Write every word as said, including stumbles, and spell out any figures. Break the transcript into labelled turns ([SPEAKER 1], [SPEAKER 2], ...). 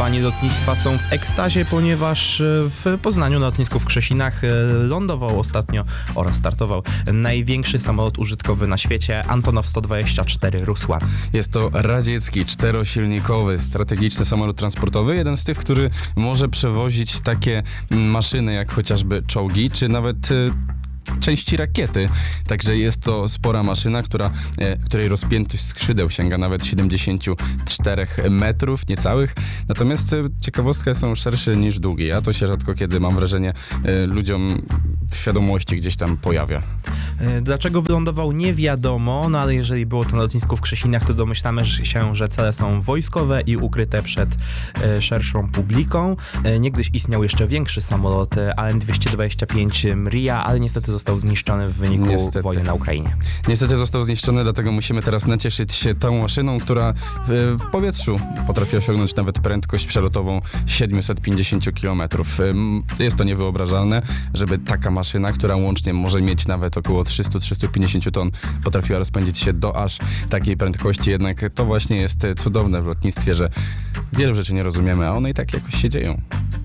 [SPEAKER 1] Fani lotnictwa są w ekstazie, ponieważ w Poznaniu na lotnisku w Krzesinach lądował ostatnio oraz startował największy samolot użytkowy na świecie, Antonow sto dwadzieścia cztery Rusłan.
[SPEAKER 2] Jest to radziecki, czterosilnikowy, strategiczny samolot transportowy, jeden z tych, który może przewozić takie maszyny jak chociażby czołgi, czy nawet części rakiety. Także jest to spora maszyna, która, e, której rozpiętość skrzydeł sięga nawet siedemdziesiąt cztery metrów niecałych. Natomiast e, ciekawostki są szersze niż długie. A to się rzadko kiedy, mam wrażenie, e, ludziom w świadomości gdzieś tam pojawia.
[SPEAKER 1] Dlaczego wylądował, nie wiadomo, no ale jeżeli było to na lotnisku w Krzesinach, to domyślamy się, że cele są wojskowe i ukryte przed e, szerszą publiką. E, niegdyś istniał jeszcze większy samolot, A N dwieście dwadzieścia pięć Mriya, ale niestety został zniszczony w wyniku
[SPEAKER 2] niestety.
[SPEAKER 1] wojny na Ukrainie.
[SPEAKER 2] Niestety został zniszczony, dlatego musimy teraz nacieszyć się tą maszyną, która w, w powietrzu potrafi osiągnąć nawet prędkość przelotową siedemset pięćdziesiąt kilometrów. Jest to niewyobrażalne, żeby taka maszyna, która łącznie może mieć nawet około trzysta do trzystu pięćdziesięciu ton, potrafiła rozpędzić się do aż takiej prędkości. Jednak to właśnie jest cudowne w lotnictwie, że wielu rzeczy nie rozumiemy, a one i tak jakoś się dzieją.